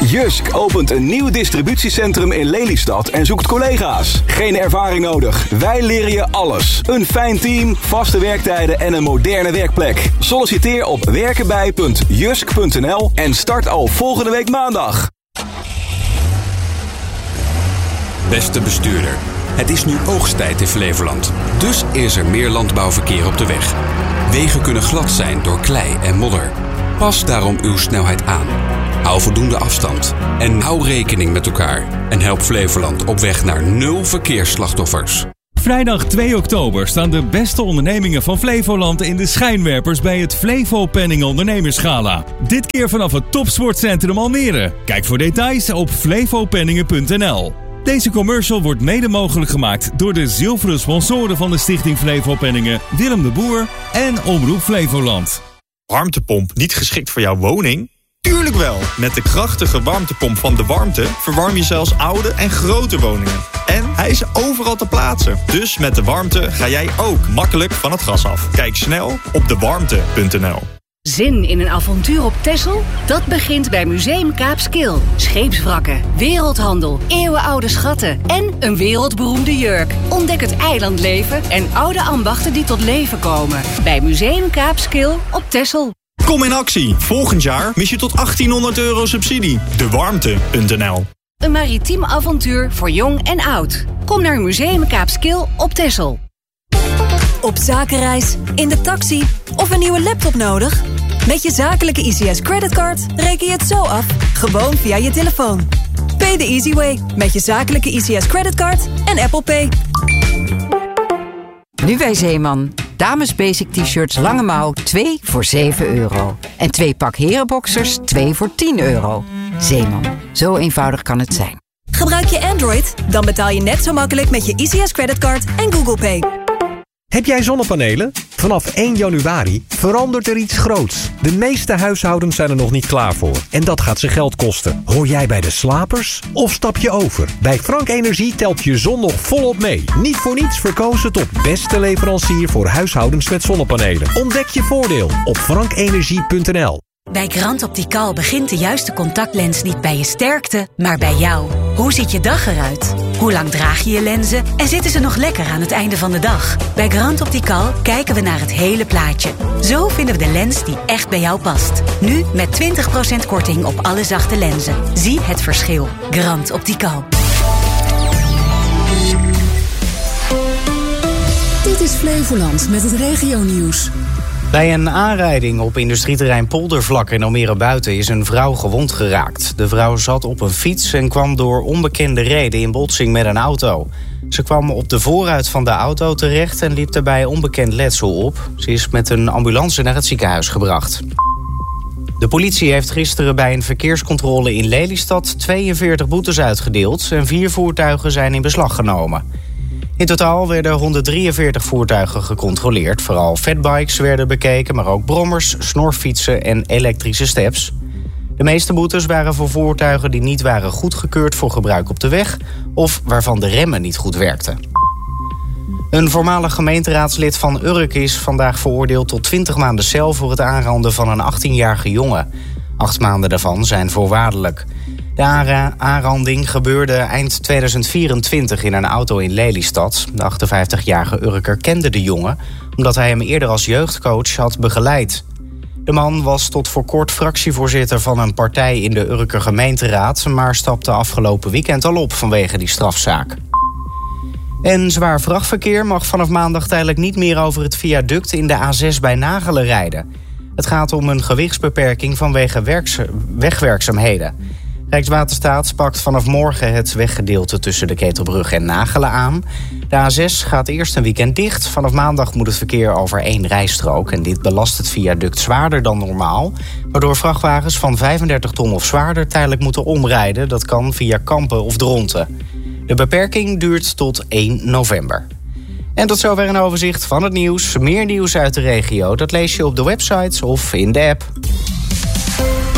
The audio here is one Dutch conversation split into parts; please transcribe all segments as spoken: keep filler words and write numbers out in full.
Jysk opent een nieuw distributiecentrum in Lelystad en zoekt collega's. Geen ervaring nodig. Wij leren je alles. Een fijn team, vaste werktijden en een moderne werkplek. Solliciteer op werkenbij punt jysk punt n l en start al volgende week maandag. Beste bestuurder, het is nu oogsttijd in Flevoland. Dus is er meer landbouwverkeer op de weg. Wegen kunnen glad zijn door klei en modder. Pas daarom uw snelheid aan. Hou voldoende afstand. En hou rekening met elkaar. En help Flevoland op weg naar nul verkeersslachtoffers. Vrijdag twee oktober staan de beste ondernemingen van Flevoland in de schijnwerpers bij het Flevo Penning Ondernemersgala. Dit keer vanaf het Topsportcentrum Almere. Kijk voor details op flevopenningen punt n l. Deze commercial wordt mede mogelijk gemaakt door de zilveren sponsoren van de Stichting Flevo Penningen, Willem de Boer en Omroep Flevoland. Warmtepomp niet geschikt voor jouw woning? Tuurlijk wel! Met de krachtige warmtepomp van De Warmte verwarm je zelfs oude en grote woningen. En hij is overal te plaatsen. Dus met De Warmte ga jij ook makkelijk van het gas af. Kijk snel op de warmte punt n l. Zin in een avontuur op Texel? Dat begint bij Museum Kaapskil. Scheepswrakken, wereldhandel, eeuwenoude schatten en een wereldberoemde jurk. Ontdek het eilandleven en oude ambachten die tot leven komen. Bij Museum Kaapskil op Texel. Kom in actie. Volgend jaar mis je tot achttienhonderd euro subsidie. de warmte punt n l. Een maritiem avontuur voor jong en oud. Kom naar Museum Kaapskil op Texel. Op zakenreis, in de taxi of een nieuwe laptop nodig? Met je zakelijke I C S creditcard reken je het zo af, gewoon via je telefoon. Pay the easy way met je zakelijke I C S creditcard en Apple Pay. Nu bij Zeeman. Dames basic t-shirts lange mouw twee voor zeven euro. En twee pak herenboxers twee voor tien euro. Zeeman, zo eenvoudig kan het zijn. Gebruik je Android? Dan betaal je net zo makkelijk met je I C S creditcard en Google Pay. Heb jij zonnepanelen? Vanaf één januari verandert er iets groots. De meeste huishoudens zijn er nog niet klaar voor. En dat gaat ze geld kosten. Hoor jij bij de slapers? Of stap je over? Bij Frank Energie telt je zon nog volop mee. Niet voor niets verkozen tot beste leverancier voor huishoudens met zonnepanelen. Ontdek je voordeel op frank energie punt n l. Bij Grand Optical begint de juiste contactlens niet bij je sterkte, maar bij jou. Hoe ziet je dag eruit? Hoe lang draag je je lenzen? En zitten ze nog lekker aan het einde van de dag? Bij Grand Optical kijken we naar het hele plaatje. Zo vinden we de lens die echt bij jou past. Nu met twintig procent korting op alle zachte lenzen. Zie het verschil. Grand Optical. Dit is Flevoland met het regionieuws. Bij een aanrijding op industrieterrein Poldervlak in Almere Buiten is een vrouw gewond geraakt. De vrouw zat op een fiets en kwam door onbekende reden in botsing met een auto. Ze kwam op de voorruit van de auto terecht en liep daarbij onbekend letsel op. Ze is met een ambulance naar het ziekenhuis gebracht. De politie heeft gisteren bij een verkeerscontrole in Lelystad tweeënveertig boetes uitgedeeld en vier voertuigen zijn in beslag genomen. In totaal werden honderddrieënveertig voertuigen gecontroleerd. Vooral fatbikes werden bekeken, maar ook brommers, snorfietsen en elektrische steps. De meeste boetes waren voor voertuigen die niet waren goedgekeurd voor gebruik op de weg of waarvan de remmen niet goed werkten. Een voormalig gemeenteraadslid van Urk is vandaag veroordeeld tot twintig maanden cel voor het aanranden van een achttienjarige jongen. Acht maanden daarvan zijn voorwaardelijk. De aanranding gebeurde eind tweeduizend vierentwintig in een auto in Lelystad. De achtenvijftigjarige Urker kende de jongen omdat hij hem eerder als jeugdcoach had begeleid. De man was tot voor kort fractievoorzitter van een partij in de Urker gemeenteraad, maar stapte afgelopen weekend al op vanwege die strafzaak. En zwaar vrachtverkeer mag vanaf maandag tijdelijk niet meer over het viaduct in de A zes bij Nagelen rijden. Het gaat om een gewichtsbeperking vanwege werks- wegwerkzaamheden. Rijkswaterstaat pakt vanaf morgen het weggedeelte tussen de Ketelbrug en Nagelen aan. De A zes gaat eerst een weekend dicht. Vanaf maandag moet het verkeer over één rijstrook. En dit belast het viaduct zwaarder dan normaal, waardoor vrachtwagens van vijfendertig ton of zwaarder tijdelijk moeten omrijden. Dat kan via Kampen of Dronten. De beperking duurt tot één november. En tot zover een overzicht van het nieuws. Meer nieuws uit de regio, dat lees je op de website of in de app.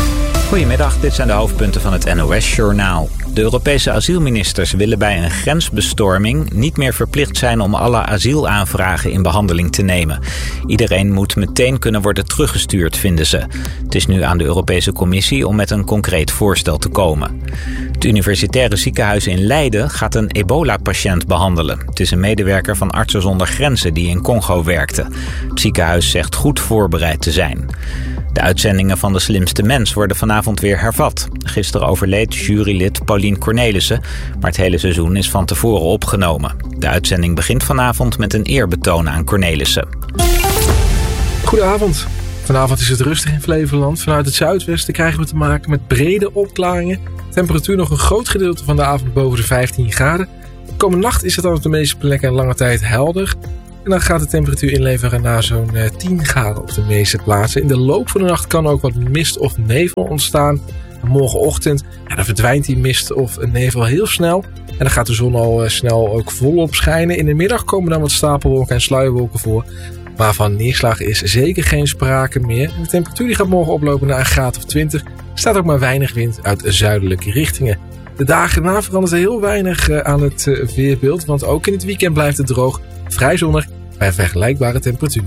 Goedemiddag, dit zijn de hoofdpunten van het N O S-journaal. De Europese asielministers willen bij een grensbestorming niet meer verplicht zijn om alle asielaanvragen in behandeling te nemen. Iedereen moet meteen kunnen worden teruggestuurd, vinden ze. Het is nu aan de Europese Commissie om met een concreet voorstel te komen. Het universitaire ziekenhuis in Leiden gaat een ebola-patiënt behandelen. Het is een medewerker van Artsen zonder Grenzen die in Congo werkte. Het ziekenhuis zegt goed voorbereid te zijn. De uitzendingen van De Slimste Mens worden vanavond weer hervat. Gisteren overleed jurylid Paulien Cornelissen, maar het hele seizoen is van tevoren opgenomen. De uitzending begint vanavond met een eerbetoon aan Cornelissen. Goedenavond. Vanavond is het rustig in Flevoland. Vanuit het zuidwesten krijgen we te maken met brede opklaringen. Temperatuur nog een groot gedeelte van de avond boven de vijftien graden. Komende nacht is het dan op de meeste plekken een lange tijd helder. En dan gaat de temperatuur inleveren naar zo'n tien graden op de meeste plaatsen. In de loop van de nacht kan ook wat mist of nevel ontstaan. En morgenochtend ja, dan verdwijnt die mist of nevel heel snel. En dan gaat de zon al snel ook volop schijnen. In de middag komen dan wat stapelwolken en sluierwolken voor. Maar van neerslag is zeker geen sprake meer. En de temperatuur die gaat morgen oplopen naar een graad of twintig. Er staat ook maar weinig wind uit zuidelijke richtingen. De dagen na verandert er heel weinig aan het weerbeeld. Want ook in het weekend blijft het droog. Vrij zonnig bij vergelijkbare temperatuur.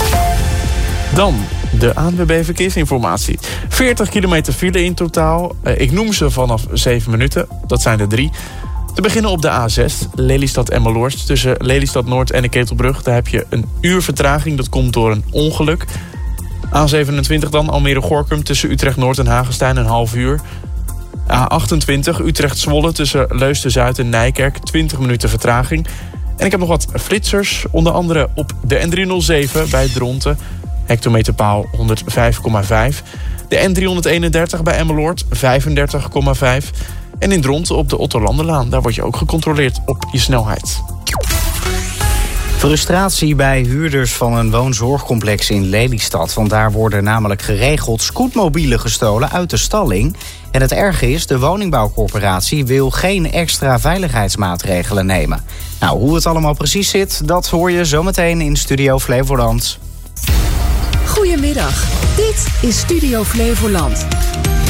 Dan de A N W B Verkeersinformatie. veertig kilometer file in totaal. Ik noem ze vanaf zeven minuten. Dat zijn er drie. Te beginnen op de A zes, Lelystad-Emmeloord. Tussen Lelystad Noord en de Ketelbrug. Daar heb je een uur vertraging. Dat komt door een ongeluk. A zevenentwintig dan, Almere-Gorkum. Tussen Utrecht-Noord en Hagestein een half uur. A achtentwintig, Utrecht-Zwolle. Tussen Leusden-Zuid en Nijkerk. twintig minuten vertraging. En ik heb nog wat flitsers. Onder andere op de N driehonderdzeven bij Dronten. Hectometerpaal honderdvijf komma vijf. De N driehonderdeenendertig bij Emmeloord vijfendertig komma vijf. En in Dronten op de Otterlanderlaan. Daar word je ook gecontroleerd op je snelheid. Frustratie bij huurders van een woonzorgcomplex in Lelystad. Want daar worden namelijk geregeld scootmobielen gestolen uit de stalling. En het erge is, de woningbouwcorporatie wil geen extra veiligheidsmaatregelen nemen. Nou, hoe het allemaal precies zit, dat hoor je zometeen in Studio Flevoland. Goedemiddag, dit is Studio Flevoland.